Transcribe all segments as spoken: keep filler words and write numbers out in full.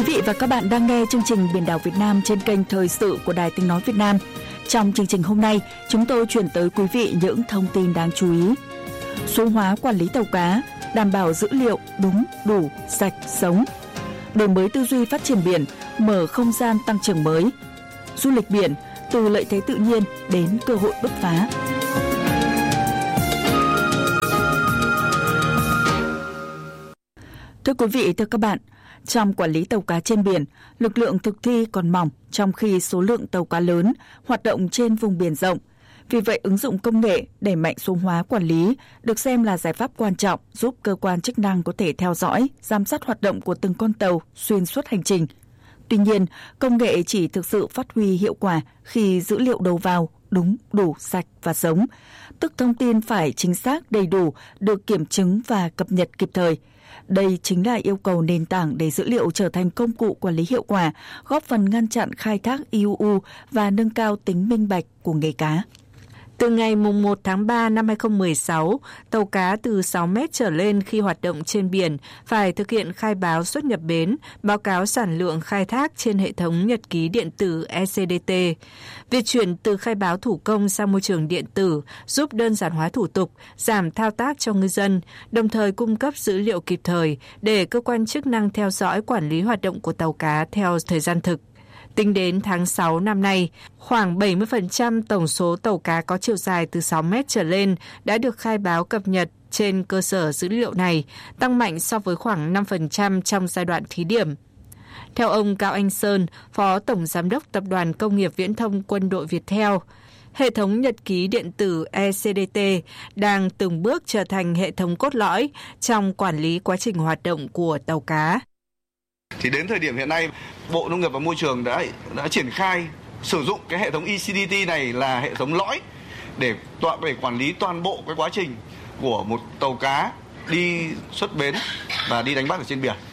Quý vị và các bạn đang nghe chương trình Biển đảo Việt Nam trên kênh Thời sự của Đài Tiếng nói Việt Nam. Trong chương trình hôm nay, chúng tôi chuyển tới quý vị những thông tin đáng chú ý. Số hóa quản lý tàu cá, đảm bảo dữ liệu đúng, đủ, sạch, sống. Đổi mới tư duy phát triển biển, mở không gian tăng trưởng mới. Du lịch biển, từ lợi thế tự nhiên đến cơ hội bứt phá. Thưa quý vị, thưa các bạn, trong quản lý tàu cá trên biển, lực lượng thực thi còn mỏng trong khi số lượng tàu cá lớn hoạt động trên vùng biển rộng. Vì vậy, ứng dụng công nghệ, đẩy mạnh số hóa quản lý được xem là giải pháp quan trọng giúp cơ quan chức năng có thể theo dõi, giám sát hoạt động của từng con tàu xuyên suốt hành trình. Tuy nhiên, công nghệ chỉ thực sự phát huy hiệu quả khi dữ liệu đầu vào đúng, đủ, sạch và sống, tức thông tin phải chính xác, đầy đủ, được kiểm chứng và cập nhật kịp thời. Đây chính là yêu cầu nền tảng để dữ liệu trở thành công cụ quản lý hiệu quả, góp phần ngăn chặn khai thác i u u và nâng cao tính minh bạch của nghề cá. Từ ngày mùng một tháng ba năm hai không một sáu, tàu cá từ sáu mét trở lên khi hoạt động trên biển phải thực hiện khai báo xuất nhập bến, báo cáo sản lượng khai thác trên hệ thống nhật ký điện tử e xê đê tê. Việc chuyển từ khai báo thủ công sang môi trường điện tử giúp đơn giản hóa thủ tục, giảm thao tác cho ngư dân, đồng thời cung cấp dữ liệu kịp thời để cơ quan chức năng theo dõi quản lý hoạt động của tàu cá theo thời gian thực. Tính đến tháng sáu năm nay, khoảng bảy mươi phần trăm tổng số tàu cá có chiều dài từ sáu mét trở lên đã được khai báo cập nhật trên cơ sở dữ liệu này, tăng mạnh so với khoảng năm phần trăm trong giai đoạn thí điểm. Theo ông Cao Anh Sơn, Phó Tổng Giám đốc Tập đoàn Công nghiệp Viễn thông Quân đội Viettel, hệ thống nhật ký điện tử e xê đê tê đang từng bước trở thành hệ thống cốt lõi trong quản lý quá trình hoạt động của tàu cá. Thì đến thời điểm hiện nay, Bộ Nông nghiệp và Môi trường đã đã triển khai sử dụng cái hệ thống e xê đê tê này là hệ thống lõi để toàn để quản lý toàn bộ cái quá trình của một tàu cá đi xuất bến và đi đánh bắt ở trên biển.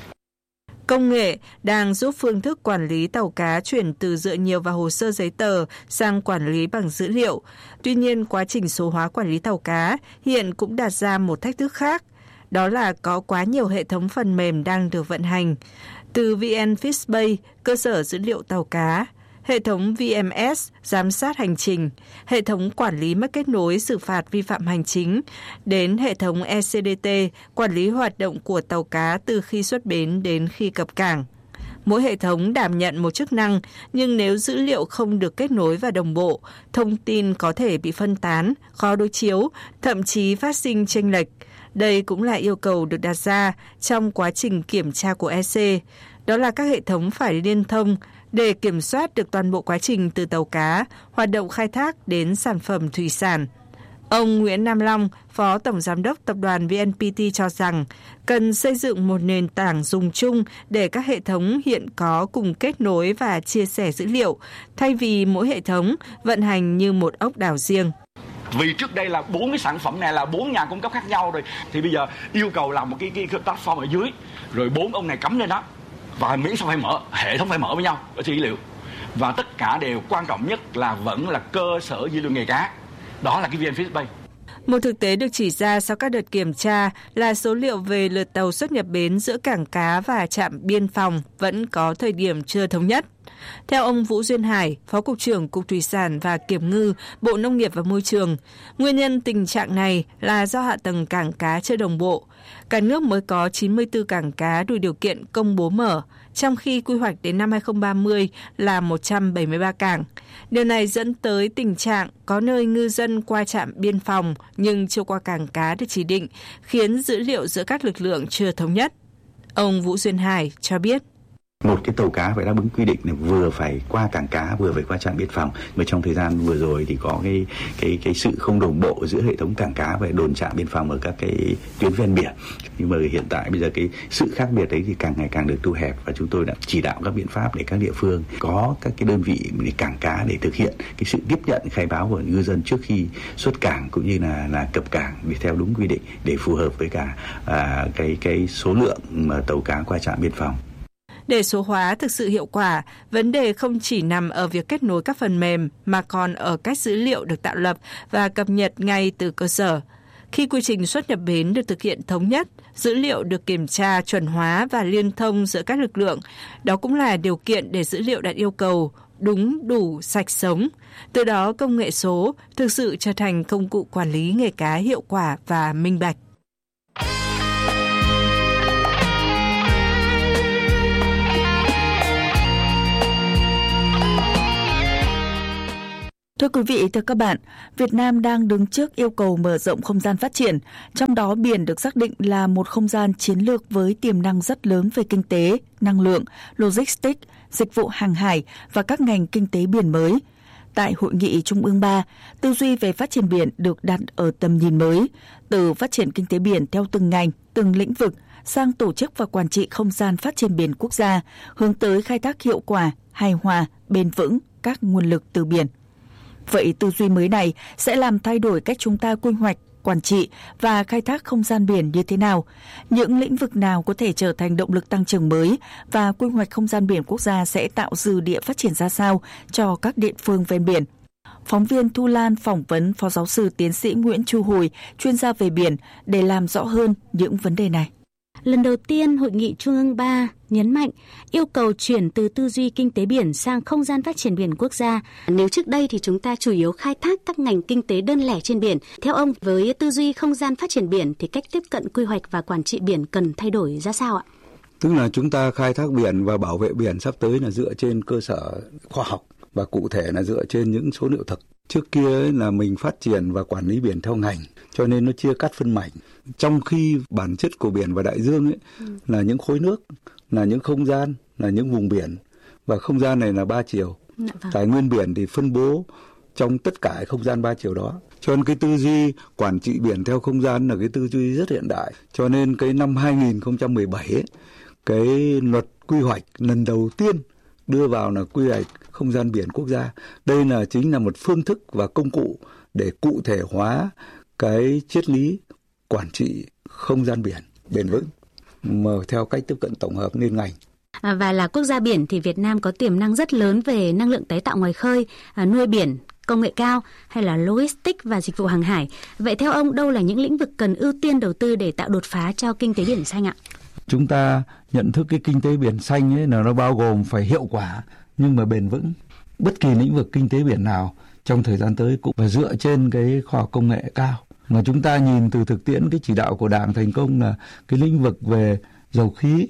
Công nghệ đang giúp phương thức quản lý tàu cá chuyển từ dựa nhiều vào hồ sơ giấy tờ sang quản lý bằng dữ liệu. Tuy nhiên, quá trình số hóa quản lý tàu cá hiện cũng đặt ra một thách thức khác. Đó là có quá nhiều hệ thống phần mềm đang được vận hành. Từ vê en Fishbase, cơ sở dữ liệu tàu cá, hệ thống vê em ét, giám sát hành trình, hệ thống quản lý mất kết nối xử phạt vi phạm hành chính, đến hệ thống e xê đê tê, quản lý hoạt động của tàu cá từ khi xuất bến đến khi cập cảng. Mỗi hệ thống đảm nhận một chức năng, nhưng nếu dữ liệu không được kết nối và đồng bộ, thông tin có thể bị phân tán, khó đối chiếu, thậm chí phát sinh chênh lệch. Đây cũng là yêu cầu được đặt ra trong quá trình kiểm tra của e xê, đó là các hệ thống phải liên thông để kiểm soát được toàn bộ quá trình từ tàu cá, hoạt động khai thác đến sản phẩm thủy sản. Ông Nguyễn Nam Long, Phó Tổng Giám đốc Tập đoàn vê en pê tê cho rằng cần xây dựng một nền tảng dùng chung để các hệ thống hiện có cùng kết nối và chia sẻ dữ liệu, thay vì mỗi hệ thống vận hành như một ốc đảo riêng. Vì trước đây là bốn cái sản phẩm này là bốn nhà cung cấp khác nhau rồi, thì bây giờ yêu cầu làm một cái, cái, cái platform ở dưới, rồi bốn ông này cắm lên đó, và miễn sao phải mở, hệ thống phải mở với nhau ở dữ liệu. Và tất cả đều quan trọng nhất là vẫn là cơ sở dữ liệu nghề cá, đó là cái vê en Fishbase. Một thực tế được chỉ ra sau các đợt kiểm tra là số liệu về lượt tàu xuất nhập bến giữa cảng cá và trạm biên phòng vẫn có thời điểm chưa thống nhất. Theo ông Vũ Duyên Hải, Phó Cục trưởng Cục Thủy sản và Kiểm ngư, Bộ Nông nghiệp và Môi trường, nguyên nhân tình trạng này là do hạ tầng cảng cá chưa đồng bộ. Cả nước mới có chín mươi tư cảng cá đủ điều kiện công bố mở, trong khi quy hoạch đến năm hai không ba không là một trăm bảy mươi ba cảng. Điều này dẫn tới tình trạng có nơi ngư dân qua trạm biên phòng nhưng chưa qua cảng cá được chỉ định, khiến dữ liệu giữa các lực lượng chưa thống nhất. Ông Vũ Duyên Hải cho biết. Một cái tàu cá phải đáp ứng quy định là vừa phải qua cảng cá vừa phải qua trạm biên phòng, mà trong thời gian vừa rồi thì có cái cái cái sự không đồng bộ giữa hệ thống cảng cá và đồn trạm biên phòng ở các cái tuyến ven biển. Nhưng mà hiện tại bây giờ cái sự khác biệt đấy thì càng ngày càng được thu hẹp, và chúng tôi đã chỉ đạo các biện pháp để các địa phương có các cái đơn vị để cảng cá để thực hiện cái sự tiếp nhận khai báo của ngư dân trước khi xuất cảng cũng như là là cập cảng để theo đúng quy định để phù hợp với cả à, cái cái số lượng mà tàu cá qua trạm biên phòng. Để số hóa thực sự hiệu quả, vấn đề không chỉ nằm ở việc kết nối các phần mềm mà còn ở cách dữ liệu được tạo lập và cập nhật ngay từ cơ sở. Khi quy trình xuất nhập bến được thực hiện thống nhất, dữ liệu được kiểm tra, chuẩn hóa và liên thông giữa các lực lượng, đó cũng là điều kiện để dữ liệu đạt yêu cầu đúng, đủ, sạch sống. Từ đó, công nghệ số thực sự trở thành công cụ quản lý nghề cá hiệu quả và minh bạch. Thưa quý vị, thưa các bạn, Việt Nam đang đứng trước yêu cầu mở rộng không gian phát triển, trong đó biển được xác định là một không gian chiến lược với tiềm năng rất lớn về kinh tế, năng lượng, logistics, dịch vụ hàng hải và các ngành kinh tế biển mới. Tại Hội nghị Trung ương ba, tư duy về phát triển biển được đặt ở tầm nhìn mới, từ phát triển kinh tế biển theo từng ngành, từng lĩnh vực, sang tổ chức và quản trị không gian phát triển biển quốc gia, hướng tới khai thác hiệu quả, hài hòa, bền vững các nguồn lực từ biển. Vậy tư duy mới này sẽ làm thay đổi cách chúng ta quy hoạch, quản trị và khai thác không gian biển như thế nào? Những lĩnh vực nào có thể trở thành động lực tăng trưởng mới và quy hoạch không gian biển quốc gia sẽ tạo dư địa phát triển ra sao cho các địa phương ven biển? Phóng viên Thu Lan phỏng vấn Phó Giáo sư Tiến sĩ Nguyễn Chu Hồi, chuyên gia về biển để làm rõ hơn những vấn đề này. Lần đầu tiên, Hội nghị Trung ương ba nhấn mạnh yêu cầu chuyển từ tư duy kinh tế biển sang không gian phát triển biển quốc gia. Nếu trước đây thì chúng ta chủ yếu khai thác các ngành kinh tế đơn lẻ trên biển, theo ông, với tư duy không gian phát triển biển thì cách tiếp cận quy hoạch và quản trị biển cần thay đổi ra sao ạ? Tức là chúng ta khai thác biển và bảo vệ biển sắp tới là dựa trên cơ sở khoa học và cụ thể là dựa trên những số liệu thực. Trước kia ấy là mình phát triển và quản lý biển theo ngành, cho nên nó chia cắt phân mảnh. Trong khi bản chất của biển và đại dương ấy ừ. là những khối nước, là những không gian, là những vùng biển. Và không gian này là ba chiều. Vâng. Tài nguyên biển thì phân bố trong tất cả không gian ba chiều đó. Cho nên cái tư duy quản trị biển theo không gian là cái tư duy rất hiện đại. Cho nên cái năm hai không một bảy ấy, cái luật quy hoạch lần đầu tiên đưa vào là quy hoạch không gian biển quốc gia. Đây là chính là một phương thức và công cụ để cụ thể hóa cái triết lý quản trị không gian biển bền vững mà theo cách tiếp cận tổng hợp liên ngành. À, và là quốc gia biển thì Việt Nam có tiềm năng rất lớn về năng lượng tái tạo ngoài khơi, à, nuôi biển, công nghệ cao hay là logistics và dịch vụ hàng hải. Vậy theo ông, đâu là những lĩnh vực cần ưu tiên đầu tư để tạo đột phá cho kinh tế biển xanh ạ? Chúng ta nhận thức cái kinh tế biển xanh ấy là nó bao gồm phải hiệu quả nhưng mà bền vững. Bất kỳ lĩnh vực kinh tế biển nào trong thời gian tới cũng phải dựa trên cái khoa học công nghệ cao. Mà chúng ta nhìn từ thực tiễn cái chỉ đạo của Đảng thành công là cái lĩnh vực về dầu khí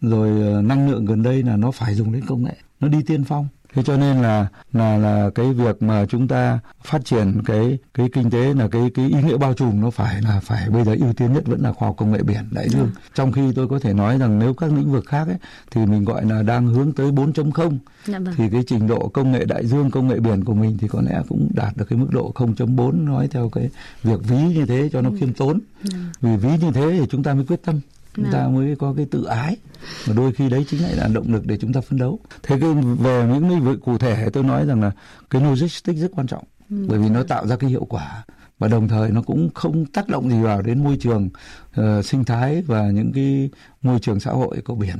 rồi năng lượng gần đây là nó phải dùng đến công nghệ, nó đi tiên phong. Thế cho nên là là là cái việc mà chúng ta phát triển cái cái kinh tế là cái cái ý nghĩa bao trùm nó phải là phải bây giờ ưu tiên nhất vẫn là khoa học công nghệ biển đại dương. Ừ. Trong khi tôi có thể nói rằng nếu các lĩnh vực khác ấy, thì mình gọi là đang hướng tới bốn chấm không. Dạ vâng. Thì cái trình độ công nghệ đại dương, công nghệ biển của mình thì có lẽ cũng đạt được cái mức độ không chấm bốn, nói theo cái việc ví như thế cho nó ừ. khiêm tốn. Ừ. Vì ví như thế thì chúng ta mới quyết tâm. Chúng ta mới có cái tự ái, và đôi khi đấy chính lại là động lực để chúng ta phấn đấu. Thế cái về những lĩnh vực cụ thể tôi nói rằng là cái logistics rất quan trọng, ừ. bởi vì nó tạo ra cái hiệu quả và đồng thời nó cũng không tác động gì vào đến môi trường uh, sinh thái và những cái môi trường xã hội của biển.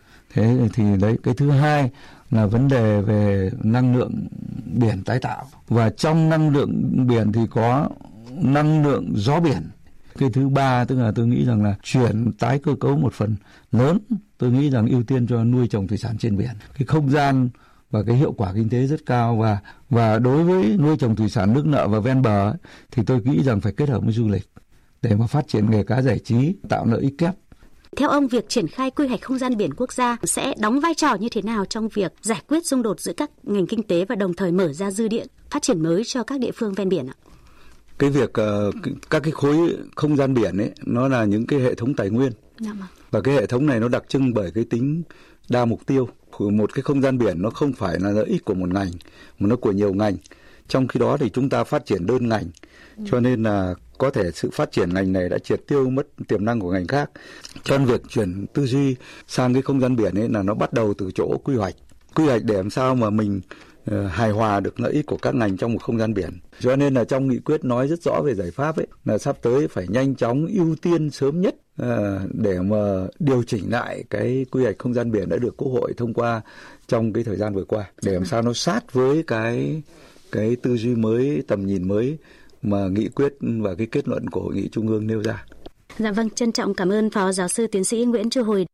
Thế thì đấy, cái thứ hai là vấn đề về năng lượng biển tái tạo, và trong năng lượng biển thì có năng lượng gió biển. Cái thứ ba tức là tôi nghĩ rằng là chuyển tái cơ cấu một phần lớn, tôi nghĩ rằng ưu tiên cho nuôi trồng thủy sản trên biển. Cái không gian và cái hiệu quả kinh tế rất cao, và và đối với nuôi trồng thủy sản nước nợ và ven bờ ấy, thì tôi nghĩ rằng phải kết hợp với du lịch để mà phát triển nghề cá giải trí, tạo lợi ích kép. Theo ông, việc triển khai quy hoạch không gian biển quốc gia sẽ đóng vai trò như thế nào trong việc giải quyết xung đột giữa các ngành kinh tế và đồng thời mở ra dư địa phát triển mới cho các địa phương ven biển ạ? Cái việc uh, các cái khối không gian biển ấy nó là những cái hệ thống tài nguyên, và cái hệ thống này nó đặc trưng bởi cái tính đa mục tiêu. Một cái không gian biển nó không phải là lợi ích của một ngành mà nó của nhiều ngành. Trong khi đó thì chúng ta phát triển đơn ngành, cho nên là có thể sự phát triển ngành này đã triệt tiêu mất tiềm năng của ngành khác. Cho nên việc chuyển tư duy sang cái không gian biển ấy là nó bắt đầu từ chỗ quy hoạch. Quy hoạch để làm sao mà mình uh, hài hòa được lợi ích của các ngành trong một không gian biển. Cho nên là trong nghị quyết nói rất rõ về giải pháp ấy, là sắp tới phải nhanh chóng ưu tiên sớm nhất uh, để mà điều chỉnh lại cái quy hoạch không gian biển đã được Quốc hội thông qua trong cái thời gian vừa qua, để làm sao nó sát với cái cái tư duy mới, tầm nhìn mới mà nghị quyết và cái kết luận của Hội nghị Trung ương nêu ra. Dạ vâng, trân trọng cảm ơn Phó Giáo sư Tiến sĩ Nguyễn Chu Hồi.